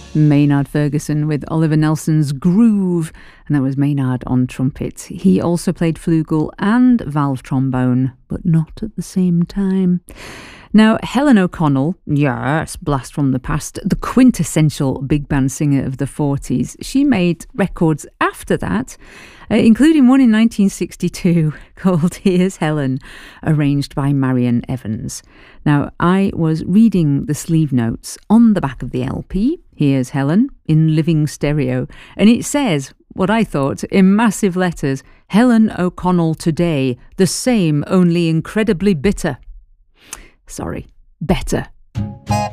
Maynard Ferguson with Oliver Nelson's Groove, and that was Maynard on trumpet. He also played flugel and valve trombone, but not at the same time. Now, Helen O'Connell, yes, blast from the past, the quintessential big band singer of the 40s, she made records after that, including one in 1962 called Here's Helen, arranged by Marian Evans. Now, I was reading the sleeve notes on the back of the LP, Here's Helen, in living stereo, and it says, what I thought, in massive letters, Helen O'Connell today, the same, only incredibly bitter. Sorry, better.